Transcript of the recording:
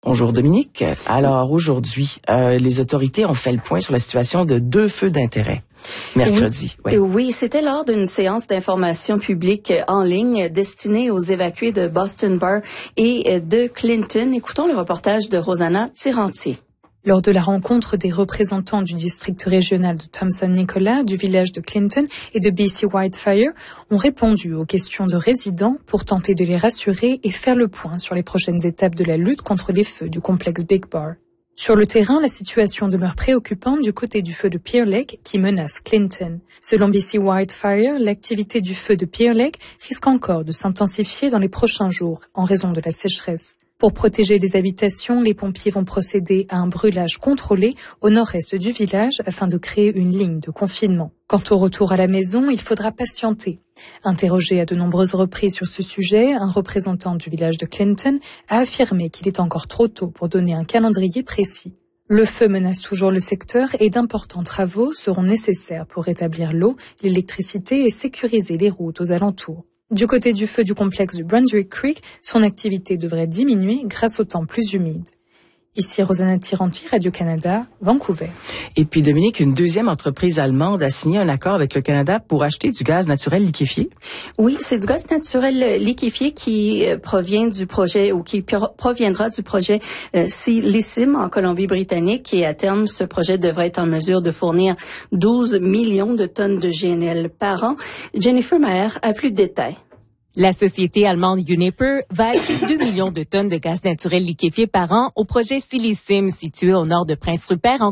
Bonjour Dominique. Alors aujourd'hui, les autorités ont fait le point sur la situation de 2 feux d'intérêt. Mercredi. Oui, c'était lors d'une séance d'information publique en ligne destinée aux évacués de Boston Bar et de Clinton. Écoutons le reportage de Rosanna Tirantier. Lors de la rencontre des représentants du district régional de Thompson-Nicolas, du village de Clinton et de BC Whitefire ont répondu aux questions de résidents pour tenter de les rassurer et faire le point sur les prochaines étapes de la lutte contre les feux du complexe Big Bar. Sur le terrain, la situation demeure préoccupante du côté du feu de Pierre Lake qui menace Clinton. Selon BC Whitefire, l'activité du feu de Pierre Lake risque encore de s'intensifier dans les prochains jours en raison de la sécheresse. Pour protéger les habitations, les pompiers vont procéder à un brûlage contrôlé au nord-est du village afin de créer une ligne de confinement. Quant au retour à la maison, il faudra patienter. Interrogé à de nombreuses reprises sur ce sujet, un représentant du village de Clinton a affirmé qu'il est encore trop tôt pour donner un calendrier précis. Le feu menace toujours le secteur et d'importants travaux seront nécessaires pour rétablir l'eau, l'électricité et sécuriser les routes aux alentours. Du côté du feu du complexe du Brunswick Creek, son activité devrait diminuer grâce au temps plus humide. Ici Rosanna Tirantier, Radio-Canada, Vancouver. Et puis Dominique, une deuxième entreprise allemande a signé un accord avec le Canada pour acheter du gaz naturel liquéfié. Oui, c'est du gaz naturel liquéfié qui provient du projet ou qui proviendra du projet Sealyssim en Colombie-Britannique et à terme, ce projet devrait être en mesure de fournir 12 millions de tonnes de GNL par an. Jennifer Maher a plus de détails. La société allemande Uniper va acheter 2 millions de tonnes de gaz naturel liquéfié par an au projet Sealyssim situé au nord de Prince Rupert en